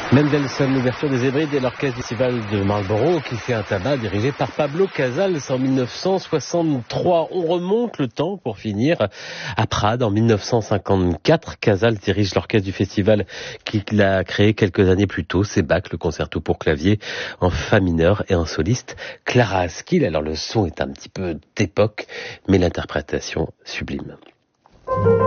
Mendelssohn, l'ouverture des Hébrides et l'orchestre du festival de Marlborough qui fait un tabac dirigé par Pablo Casals en 1963. On remonte le temps pour finir à Prades en 1954. Casals dirige l'orchestre du festival qu'il a créé quelques années plus tôt. C'est Bach, le concerto pour clavier en fa mineur et en soliste Clara Askill. Alors le son est un petit peu d'époque, mais l'interprétation sublime.